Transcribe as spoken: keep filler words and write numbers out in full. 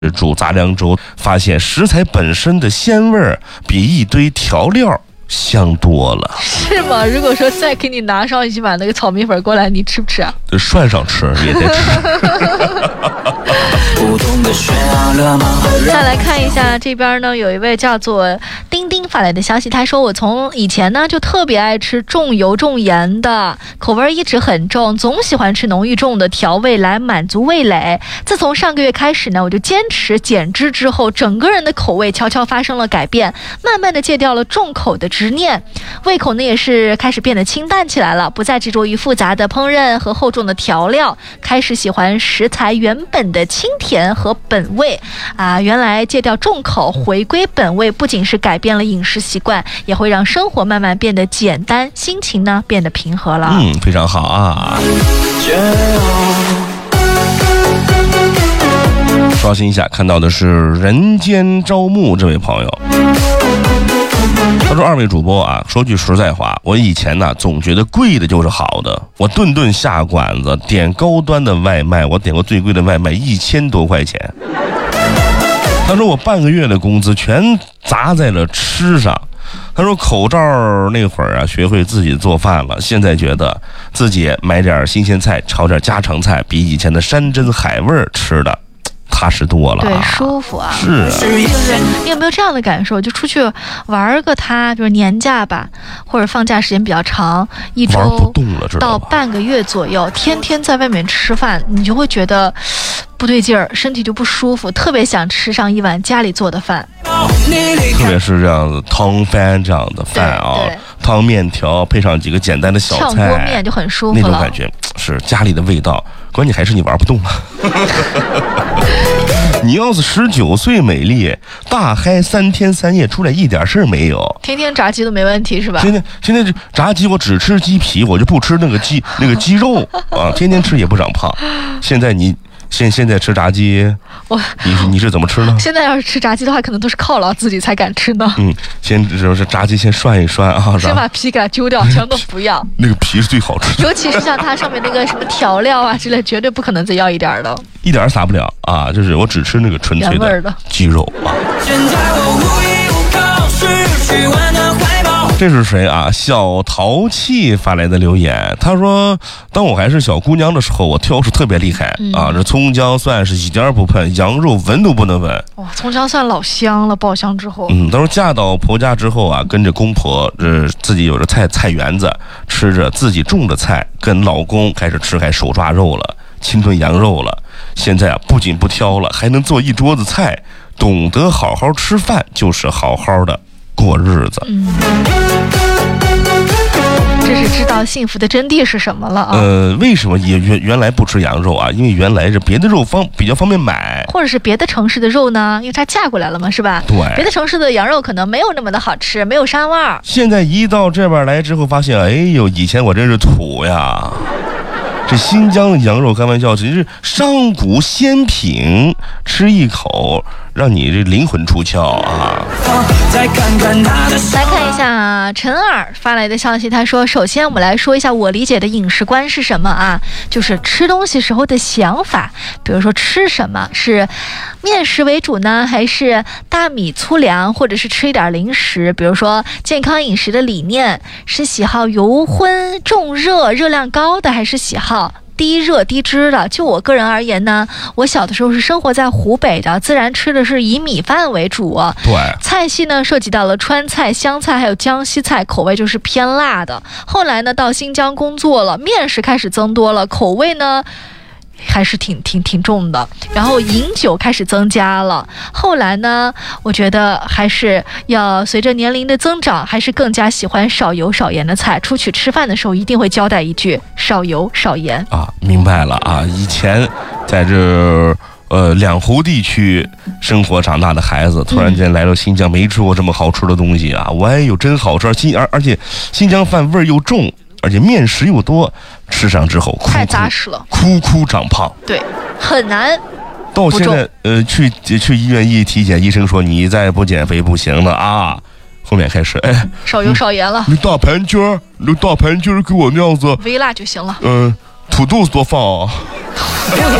煮杂粮粥，发现食材本身的鲜味儿比一堆调料香多了。 是吗？如果说再给你拿上一碗那个炒米粉过来，你吃不吃啊？ 涮上吃也得吃。 再来看一下这边呢，有一位叫做丁丁发来的消息，他说我从以前呢就特别爱吃重油重盐的，口味一直很重，总喜欢吃浓郁重的调味来满足味蕾。自从上个月开始呢，我就坚持减脂之后，整个人的口味悄悄发生了改变，慢慢的戒掉了重口的执念，胃口呢也是开始变得清淡起来了，不再执着于复杂的烹饪和厚重的调料，开始喜欢食材原本的清甜和本味啊！原来戒掉重口，回归本味，不仅是改变了饮食习惯，也会让生活慢慢变得简单，心情呢变得平和了。 嗯，非常好啊！刷新一下，看到的是人间招募这位朋友。他说：“二位主播啊，说句实在话，我以前呢总觉得贵的就是好的。我顿顿下馆子点高端的外卖，我点过最贵的外卖一千多块钱。他说我半个月的工资全砸在了吃上。他说口罩那会儿啊，学会自己做饭了，现在觉得自己买点新鲜菜，炒点家常菜，比以前的山珍海味吃的踏实多了， 对，舒服啊。 是啊， 就是你有没有这样的感受？就出去玩个他，就是年假吧，或者放假时间比较长，一周到半个月左右，天天在外面吃饭，你就会觉得不对劲儿，身体就不舒服，特别想吃上一碗家里做的饭。 特别是这样子汤饭这样的饭啊，汤面条配上几个简单的小菜， 炝锅面就很舒服了， 那种感觉是家里的味道。关键还是你玩不动了。你要是十九岁美丽，大嗨三天三夜出来一点事儿没有， 天天炸鸡都没问题是吧？ 现在现在这炸鸡我只吃鸡皮，我就不吃那个鸡那个鸡肉啊，天天吃也不长胖。现在你现现在吃炸鸡，我你是你是怎么吃呢？ 现在要是吃炸鸡的话，可能都是犒劳自己才敢吃呢。 嗯，先就是炸鸡先涮一涮啊， 先把皮给它揪掉，全都不要。 那个皮是最好吃的， 尤其是像它上面那个什么调料啊之类，绝对不可能再要一点的， 一点撒不了啊！就是我只吃那个纯粹的鸡肉啊。这是谁啊？小淘气发来的留言，他说：“当我还是小姑娘的时候，我挑食特别厉害、嗯、啊！这葱姜蒜是一点不碰，羊肉闻都不能闻。 哇，葱姜蒜老香了，爆香之后。 嗯，他说嫁到婆家之后啊，跟着公婆，这自己有着菜菜园子，吃着自己种的菜，跟老公开始吃开手抓肉了，清炖羊肉了。现在啊，不仅不挑了，还能做一桌子菜，懂得好好吃饭，就是好好的过日子。” 嗯，这是知道幸福的真谛是什么了啊？ 呃，为什么也原原来不吃羊肉啊？因为原来是别的肉方比较方便买， 或者是别的城市的肉呢？因为她嫁过来了嘛，是吧？ 对， 别的城市的羊肉可能没有那么的好吃，没有膻味儿。 现在一到这边来之后，发现，哎呦，以前我真是土呀！这新疆的羊肉，开玩笑，真是上古鲜品，吃一口让你这灵魂出窍啊！ 来看一下陈二发来的消息，他说：“首先我们来说一下我理解的饮食观是什么啊？就是吃东西时候的想法，比如说吃什么是面食为主呢，还是大米粗粮，或者是吃一点零食？比如说健康饮食的理念是喜好油荤重热热量高的，还是喜好低热低脂的？就我个人而言呢，我小的时候是生活在湖北的，自然吃的是以米饭为主。 对， 菜系呢涉及到了川菜、湘菜还有江西菜，口味就是偏辣的。后来呢到新疆工作了，面食开始增多了，口味呢还是挺挺挺重的，然后饮酒开始增加了。后来呢，我觉得还是要随着年龄的增长，还是更加喜欢少油少盐的菜。出去吃饭的时候，一定会交代一句少油少盐啊。明白了啊，以前在这呃两湖地区生活长大的孩子，突然间来到新疆，没吃过这么好吃的东西啊！我哎呦，真好吃，新而而且新疆饭味儿又重。而且面食又多，吃上之后太扎实了， 哭哭长胖。 对，很难。 到现在，呃，去去医院一体检，医生说你再不减肥不行了啊。后面开始，哎， 少油少盐了。 你大盘鸡儿，你大盘鸡儿给我那样子， 微辣就行了。 嗯、呃，土豆子多放啊。